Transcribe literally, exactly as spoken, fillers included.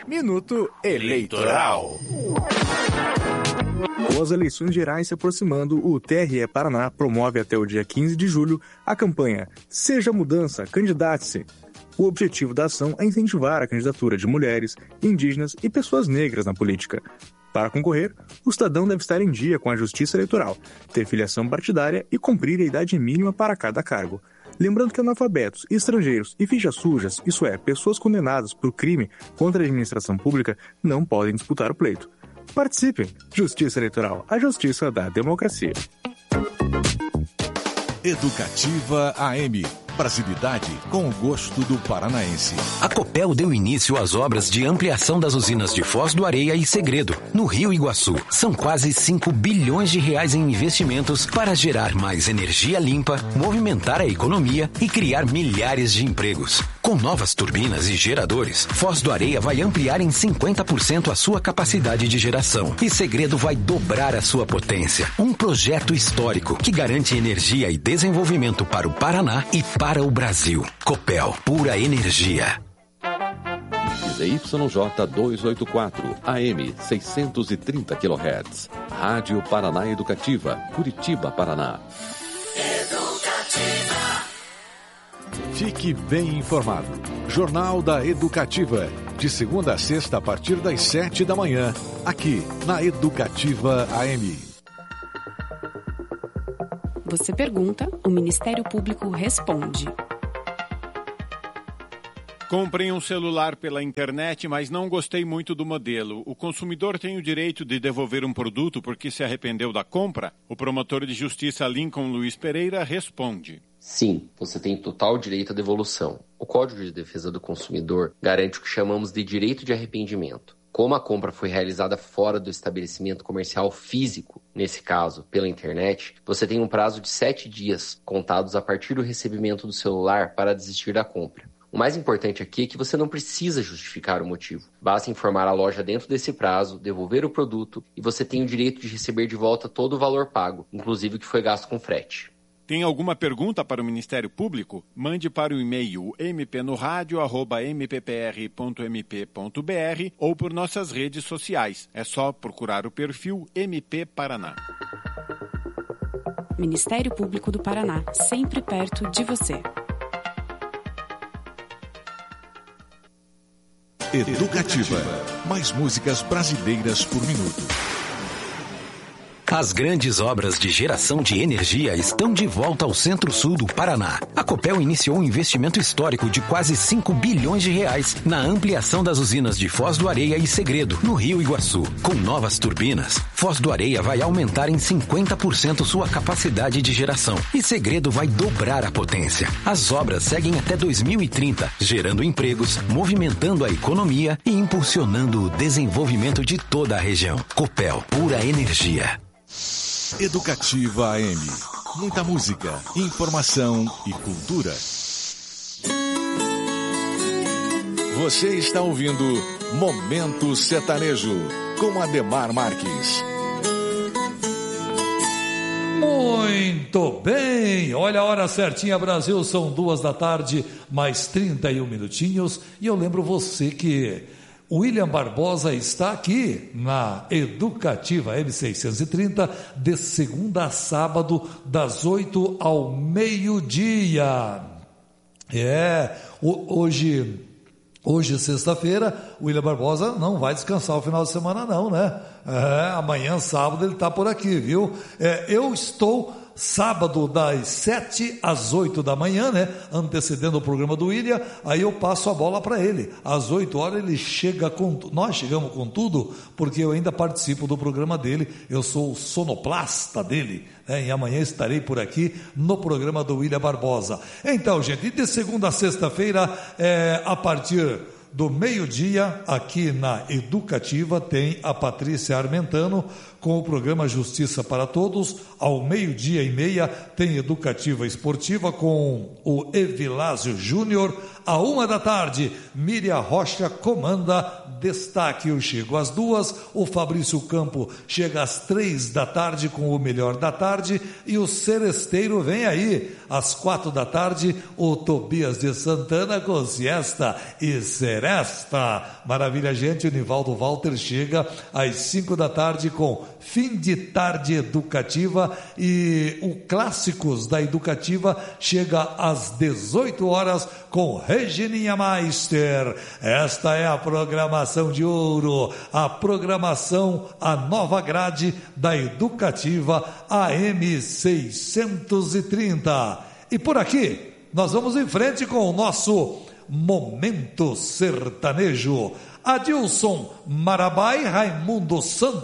Minuto Eleitoral. Com as eleições gerais se aproximando, o T R E Paraná promove até o dia quinze de julho a campanha Seja Mudança, Candidate-se. O objetivo da ação é incentivar a candidatura de mulheres, indígenas e pessoas negras na política. Para concorrer, o cidadão deve estar em dia com a Justiça Eleitoral, ter filiação partidária e cumprir a idade mínima para cada cargo. Lembrando que analfabetos, estrangeiros e fichas sujas, isso é, pessoas condenadas por crime contra a administração pública, não podem disputar o pleito. Participem! Justiça Eleitoral, a justiça da democracia. Educativa A M. Brasilidade com o gosto do paranaense. A Copel deu início às obras de ampliação das usinas de Foz do Areia e Segredo, no Rio Iguaçu. São quase cinco bilhões de reais em investimentos para gerar mais energia limpa, movimentar a economia e criar milhares de empregos. Com novas turbinas e geradores, Foz do Areia vai ampliar em cinquenta por cento a sua capacidade de geração. E Segredo vai dobrar a sua potência. Um projeto histórico que garante energia e desenvolvimento para o Paraná e para o Brasil. Copel, pura energia. Z Y J duzentos e oitenta e quatro, A M seiscentos e trinta quilohertz. Rádio Paraná Educativa, Curitiba, Paraná. Educativa. Fique bem informado. Jornal da Educativa. De segunda a sexta, a partir das sete da manhã. Aqui, na Educativa A M. Você pergunta, o Ministério Público responde. Comprei um celular pela internet, mas não gostei muito do modelo. O consumidor tem o direito de devolver um produto porque se arrependeu da compra? O promotor de justiça Lincoln Luiz Pereira responde. Sim, você tem total direito à devolução. O Código de Defesa do Consumidor garante o que chamamos de direito de arrependimento. Como a compra foi realizada fora do estabelecimento comercial físico, nesse caso, pela internet, você tem um prazo de sete dias, contados a partir do recebimento do celular, para desistir da compra. O mais importante aqui é que você não precisa justificar o motivo. Basta informar a loja dentro desse prazo, devolver o produto e você tem o direito de receber de volta todo o valor pago, inclusive o que foi gasto com frete. Tem alguma pergunta para o Ministério Público? Mande para o e-mail m p no rádio arroba m p p r ponto m p ponto b r ou por nossas redes sociais. É só procurar o perfil M P Paraná. Ministério Público do Paraná, sempre perto de você. Educativa. Mais músicas brasileiras por minuto. As grandes obras de geração de energia estão de volta ao centro-sul do Paraná. A Copel iniciou um investimento histórico de quase cinco bilhões de reais na ampliação das usinas de Foz do Areia e Segredo, no Rio Iguaçu. Com novas turbinas, Foz do Areia vai aumentar em cinquenta por cento sua capacidade de geração e Segredo vai dobrar a potência. As obras seguem até dois mil e trinta, gerando empregos, movimentando a economia e impulsionando o desenvolvimento de toda a região. Copel, pura energia. Educativa A M. Muita música, informação e cultura. Você está ouvindo Momento Sertanejo com Ademar Marques. Muito bem, olha a hora certinha, Brasil, são duas da tarde, mais trinta e um minutinhos, e eu lembro você que William Barbosa está aqui na Educativa M seiscentos e trinta, de segunda a sábado, das oito ao meio-dia. É, hoje, hoje sexta-feira, o William Barbosa não vai descansar o final de semana não, né? É, amanhã, sábado, ele está por aqui, viu? É, eu estou... sábado das sete às oito da manhã, né? Antecedendo o programa do William, aí eu passo a bola para ele. Às oito horas ele chega com... Nós chegamos com tudo, porque eu ainda participo do programa dele, eu sou o sonoplasta dele, né? E amanhã estarei por aqui no programa do William Barbosa. Então, gente, de segunda a sexta-feira, é, a partir do meio-dia, aqui na Educativa, tem a Patrícia Armentano com o programa Justiça para Todos. Ao meio-dia e meia tem Educativa Esportiva com o Evilásio Júnior. À uma da tarde, Miriam Rocha comanda Destaque. Eu chego às duas, o Fabrício Campo chega às três da tarde com o Melhor da Tarde e o Seresteiro vem aí às quatro da tarde, o Tobias de Santana com Siesta e Seresteiro. Seresta. Maravilha, gente. O Nivaldo Walter chega às cinco da tarde com Fim de Tarde Educativa e o Clássicos da Educativa chega às dezoito horas com Regininha Meister. Esta é a programação de ouro, a programação, a nova grade da Educativa A M seiscentos e trinta. E por aqui, nós vamos em frente com o nosso Momento Sertanejo. Adilson Marabai, Raimundo Santos.